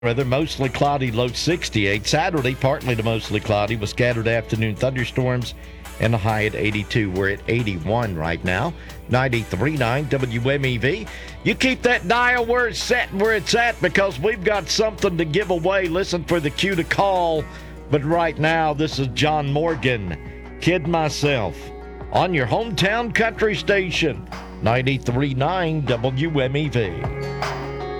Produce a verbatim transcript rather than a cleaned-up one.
Weather mostly cloudy, low sixty-eight. Saturday, partly to mostly cloudy with scattered afternoon thunderstorms and a high at eighty-two. We're at eighty-one right now. ninety-three point nine W M E V. You keep that dial where it's set and where it's at because we've got something to give away. Listen for the cue to call. But right now, this is John Morgan, Kid Myself, on your hometown country station, ninety-three point nine W M E V.